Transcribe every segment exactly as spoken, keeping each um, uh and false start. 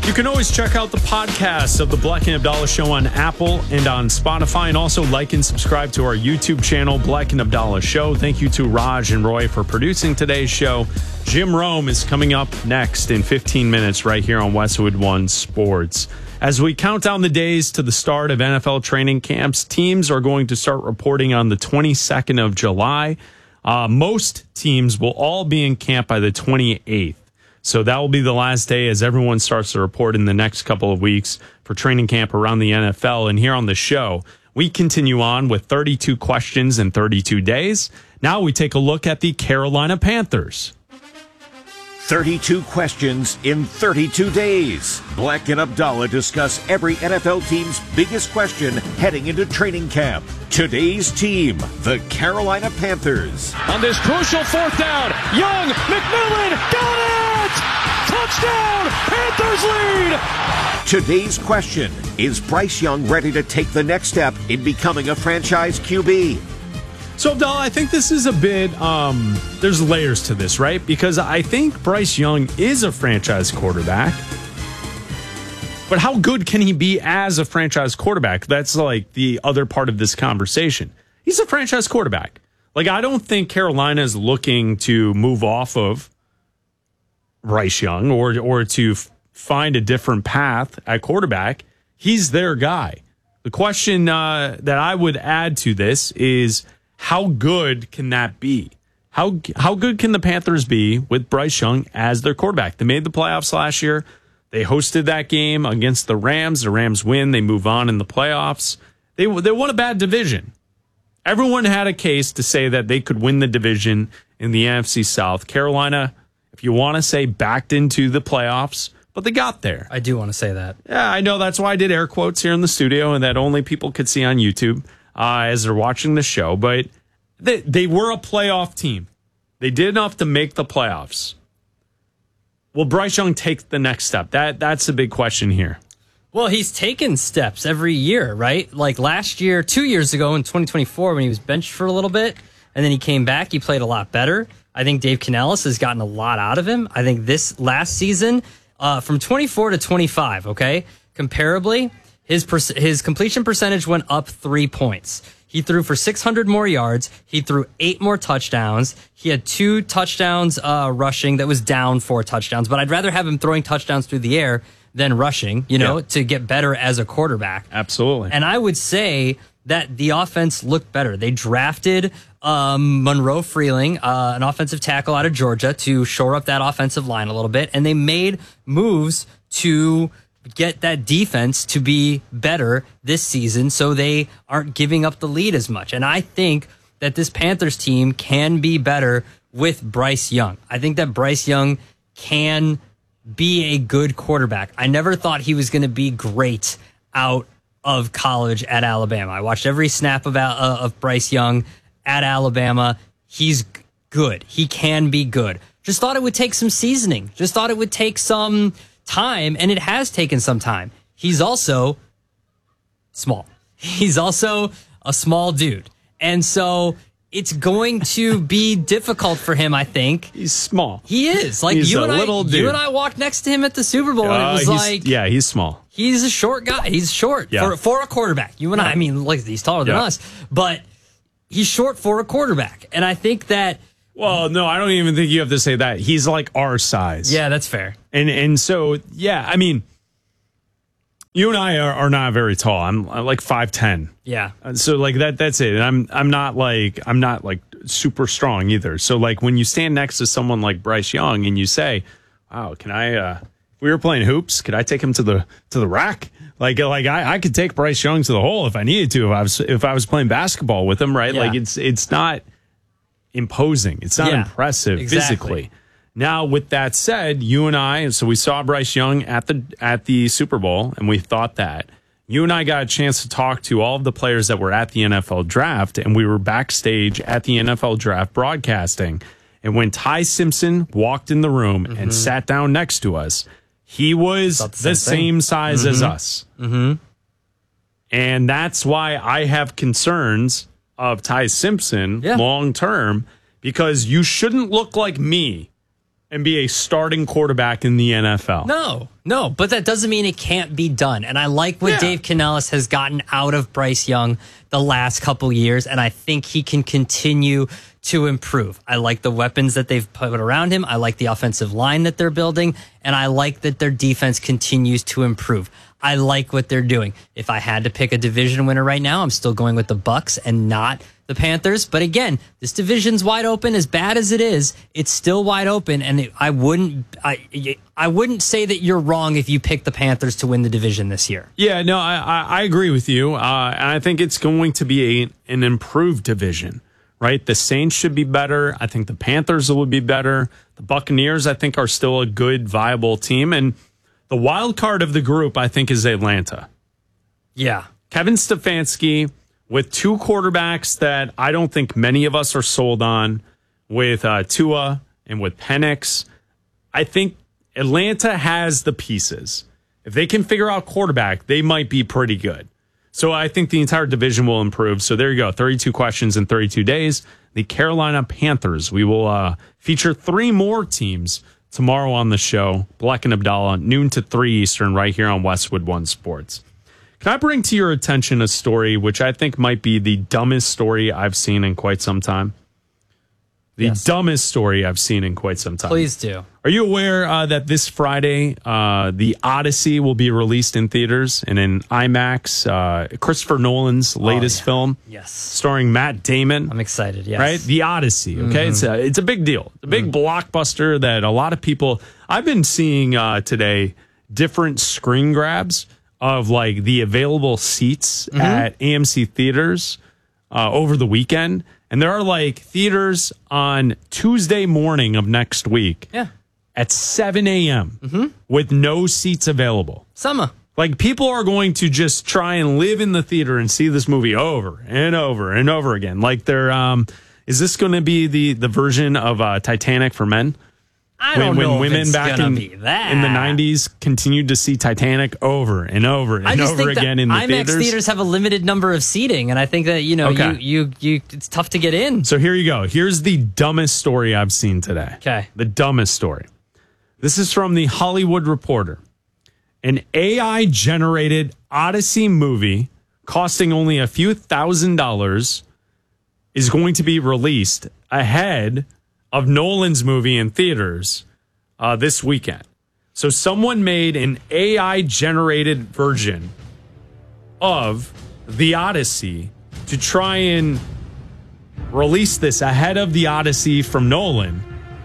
You can always check out the podcast of the Bleck and Abdallah Show on Apple and on Spotify, and also like and subscribe to our YouTube channel, Bleck and Abdallah Show. Thank you to Raj and Roy for producing today's show. Jim Rome is coming up next in fifteen minutes right here on Westwood One Sports. As we count down the days to the start of N F L training camps, teams are going to start reporting on the twenty-second of July. Uh, most teams will all be in camp by the twenty-eighth. So that will be the last day as everyone starts to report in the next couple of weeks for training camp around the N F L. And here on the show, we continue on with thirty-two questions in thirty-two days. Now we take a look at the Carolina Panthers. thirty-two questions in thirty-two days. Bleck and Abdallah discuss every N F L team's biggest question heading into training camp. Today's team, the Carolina Panthers. On this crucial fourth down, Young, McMillan, got it! Touchdown, Panthers lead! Today's question, is Bryce Young ready to take the next step in becoming a franchise Q B? So, Abdallah, I think this is a bit, um, there's layers to this, right? Because I think Bryce Young is a franchise quarterback. But how good can he be as a franchise quarterback? That's like the other part of this conversation. He's a franchise quarterback. Like, I don't think Carolina is looking to move off of Bryce Young or, or to f- find a different path at quarterback. He's their guy. The question uh, that I would add to this is, how good can that be? How how good can the Panthers be with Bryce Young as their quarterback? They made the playoffs last year. They hosted that game against the Rams. The Rams win. They move on in the playoffs. They they won a bad division. Everyone had a case to say that they could win the division in the N F C South. Carolina, if you want to say, backed into the playoffs, but they got there. I do want to say that. Yeah, I know. That's why I did air quotes here in the studio and that only people could see on YouTube uh, as they're watching the show. But they, they were a playoff team. They did enough to make the playoffs. Will Bryce Young take the next step? That That's the big question here. Well, he's taken steps every year, right? Like last year, two years ago in twenty twenty-four when he was benched for a little bit, and then he came back, he played a lot better. I think Dave Canales has gotten a lot out of him. I think this last season, uh, from twenty-four to twenty-five, okay, comparably, his per- his completion percentage went up three points. He threw for six hundred more yards. He threw eight more touchdowns. He had two touchdowns uh, rushing that was down four touchdowns. But I'd rather have him throwing touchdowns through the air than rushing, you know, yeah. to get better as a quarterback. Absolutely. And I would say that the offense looked better. They drafted um, Monroe Freeling, uh, an offensive tackle out of Georgia, to shore up that offensive line a little bit. And they made moves to get that defense to be better this season so they aren't giving up the lead as much. And I think that this Panthers team can be better with Bryce Young. I think that Bryce Young can be a good quarterback. I never thought he was going to be great out of college at Alabama. I watched every snap of, uh, of Bryce Young at Alabama. He's good. He can be good. Just thought it would take some seasoning. Just thought it would take some time, and it has taken some time. He's also small. He's also a small dude. And so it's going to be difficult for him, I think. He's small. He is. Like he's you a and I little dude. you and I walked next to him at the Super Bowl, and uh, it was like yeah, he's small. He's a short guy. He's short yeah. for for a quarterback. You and I, I mean, like he's taller than yeah. us, but he's short for a quarterback. And I think that Well, no, I don't even think you have to say that. He's like our size. Yeah, that's fair. And and so, yeah, I mean, you and I are, are not very tall. I'm, I'm like five ten. Yeah. So like that that's it. And I'm I'm not like I'm not like super strong either. So like when you stand next to someone like Bryce Young and you say, "Wow, can I uh if we were playing hoops, could I take him to the to the rack?" Like like I, I could take Bryce Young to the hole if I needed to if I was if I was playing basketball with him, right? Yeah. Like it's it's not imposing. It's not yeah, impressive exactly. physically. Now, with that said, you and I, so we saw Bryce Young at the at the Super Bowl, and we thought that. You and I got a chance to talk to all of the players that were at the N F L draft, and we were backstage at the N F L draft broadcasting. And when Ty Simpson walked in the room mm-hmm. and sat down next to us, he was the same, the same size mm-hmm. as us. Mm-hmm. And that's why I have concerns of Ty Simpson yeah. long term, because you shouldn't look like me and be a starting quarterback in the N F L. No, no, but that doesn't mean it can't be done. And I like what Yeah. Dave Canellis has gotten out of Bryce Young the last couple years, and I think he can continue to improve. I like the weapons that they've put around him. I like the offensive line that they're building, and I like that their defense continues to improve. I like what they're doing. If I had to pick a division winner right now, I'm still going with the Bucks and not the Panthers. But again, this division's wide open. As bad as it is, it's still wide open, and it, I wouldn't I I wouldn't say that you're wrong if you pick the Panthers to win the division this year. Yeah, no, I, I, I agree with you. Uh, and I think it's going to be a, an improved division, right? The Saints should be better. I think the Panthers will be better. The Buccaneers, I think, are still a good, viable team. And the wild card of the group, I think, is Atlanta. Yeah. Kevin Stefanski with two quarterbacks that I don't think many of us are sold on, with uh, Tua and with Penix. I think Atlanta has the pieces. If they can figure out quarterback, they might be pretty good. So I think the entire division will improve. So there you go, thirty-two questions in thirty-two days. The Carolina Panthers. We will uh, feature three more teams tomorrow on the show. Black and Abdallah, noon to three Eastern, right here on Westwood One Sports. Can I bring to your attention a story which I think might be the dumbest story I've seen in quite some time? The Yes. dumbest story I've seen in quite some time. Please do. Are you aware uh, that this Friday, uh, The Odyssey will be released in theaters and in IMAX? Uh, Christopher Nolan's latest yeah. film, Yes. starring Matt Damon. I'm excited. Yes. Right? The Odyssey. Okay. Mm-hmm. It's a, it's a big deal. It's a big mm-hmm. blockbuster that a lot of people, I've been seeing uh, today different screen grabs of like the available seats mm-hmm. at A M C theaters uh, over the weekend. And there are like theaters on Tuesday morning of next week Yeah. at seven a.m. Mm-hmm. with no seats available. Summer. Like, people are going to just try and live in the theater and see this movie over and over and over again. Like, they're, um, is this going to be the, the version of uh, Titanic for men? I when, don't when know women if it's back gonna in, be that. in the nineties continued to see Titanic over and over and I just over think that again in the IMAX theaters. theaters have a limited number of seating, and I think that, you know, Okay. you, you, you, it's tough to get in. So here you go. Here's the dumbest story I've seen today. Okay. The dumbest story. This is from the Hollywood Reporter. An A I-generated Odyssey movie costing only a few thousand dollars is going to be released ahead of Nolan's movie in theaters uh, this weekend. So someone made an A I-generated version of The Odyssey to try and release this ahead of The Odyssey from Nolan.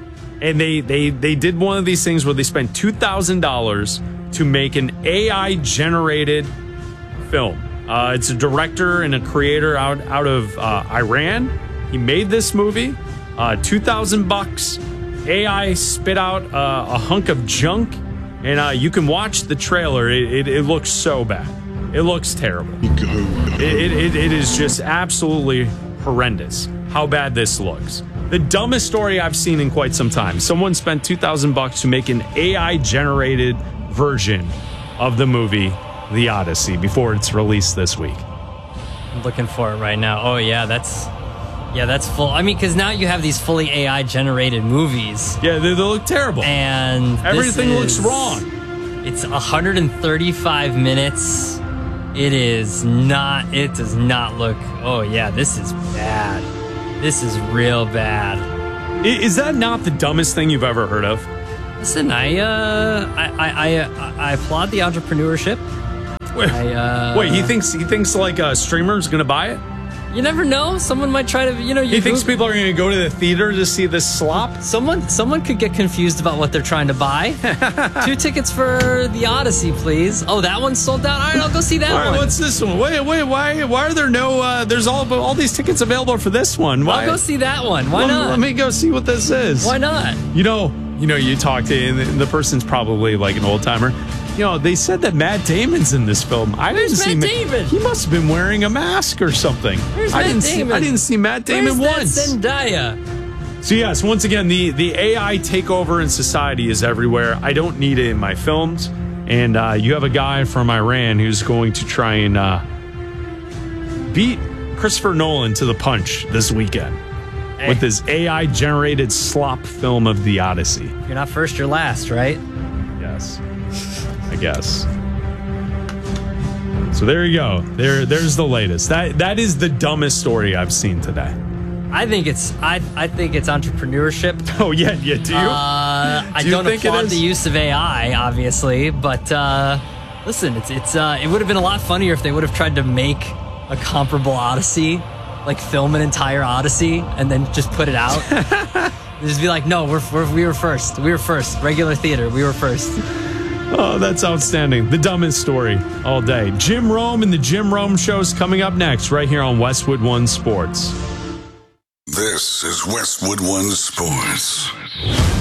And they they they did one of these things where they spent two thousand dollars to make an A I-generated film. Uh, it's a director and a creator out, out of uh, Iran. He made this movie. Uh, two thousand bucks. A I spit out uh, a hunk of junk, and uh, you can watch the trailer. It, it, it looks so bad. It looks terrible. It, it, it, it is just absolutely horrendous how bad this looks. The dumbest story I've seen in quite some time. Someone spent two thousand bucks to make an A I-generated version of the movie The Odyssey before it's released this week. I'm looking for it right now. Oh, yeah, that's... Yeah, that's full. I mean, because now you have these fully A I-generated movies. Yeah, they, they look terrible. And everything is, looks wrong. It's one hundred thirty-five minutes. It is not, it does not look, oh yeah, this is bad. This is real bad. Is that not the dumbest thing you've ever heard of? Listen, I, uh, I, I, I, I applaud the entrepreneurship. Wait, I, uh, wait he thinks he thinks like a streamer is going to buy it? You never know. Someone might try to, you know. You he thinks people are going to go to the theater to see this slop? Someone someone could get confused about what they're trying to buy. Two tickets for the Odyssey, please. Oh, that one's sold out? All right, I'll go see that all right, one. What's this one? Wait, wait, why Why are there no, uh, there's all all these tickets available for this one. Why? I'll go see that one. Why let, not? Let me go see what this is. Why not? You know, you know, you talk to, and the, the person's probably like an old timer. You know, they said that Matt Damon's in this film. I Where's didn't Matt see Damon? He must have been wearing a mask or something. Where's I Matt didn't Damon? See, I didn't see Matt Damon Where's once. That Zendaya? So yes, once again, the the A I takeover in society is everywhere. I don't need it in my films. And uh, you have a guy from Iran who's going to try and uh, beat Christopher Nolan to the punch this weekend. Hey. with his A I-generated slop film of the Odyssey. You're not first, you're last, right? Yes, I guess. So there you go. There, there's the latest. That that is the dumbest story I've seen today. I think it's I I think it's entrepreneurship. Oh yeah, yeah. Do you? Uh, I Do you don't think it applaud is? the use of A I, obviously, but uh, listen, it's it's uh, it would have been a lot funnier if they would have tried to make a comparable Odyssey, like film an entire Odyssey and then just put it out. Just be like, no, we're, we're we were first, we were first, regular theater, we were first. Oh, that's outstanding. The dumbest story all day. Jim Rome and the Jim Rome Show's coming up next, right here on Westwood One Sports. This is Westwood One Sports.